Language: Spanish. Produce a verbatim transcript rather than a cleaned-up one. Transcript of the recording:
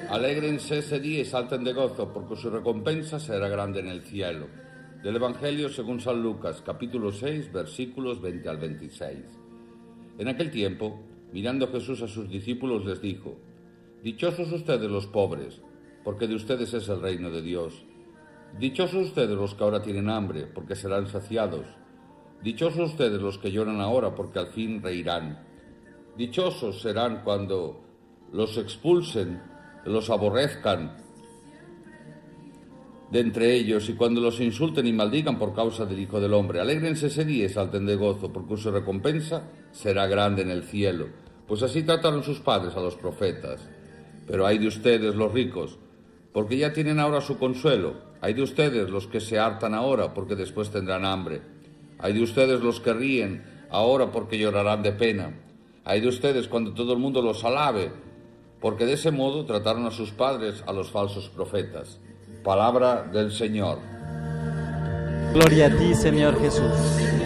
Alégrense ese día y salten de gozo, porque su recompensa será grande en el cielo. Del Evangelio según San Lucas, capítulo seis, versículos veinte al veintiséis. En aquel tiempo, mirando Jesús a sus discípulos, les dijo: Dichosos ustedes los pobres, porque de ustedes es el reino de Dios. Dichosos ustedes los que ahora tienen hambre, porque serán saciados. Dichosos ustedes los que lloran ahora, porque al fin reirán. Dichosos serán cuando los expulsen, los aborrezcan de entre ellos, y cuando los insulten y maldigan por causa del Hijo del Hombre. Alégrense ese día y salten de gozo, porque su recompensa será grande en el cielo, pues así trataron sus padres a los profetas. Pero hay de ustedes los ricos, porque ya tienen ahora su consuelo. Hay de ustedes los que se hartan ahora, porque después tendrán hambre. Hay de ustedes los que ríen ahora, porque llorarán de pena. Hay de ustedes cuando todo el mundo los alabe, porque de ese modo trataron a sus padres a los falsos profetas. Palabra del Señor. Gloria a ti, Señor Jesús.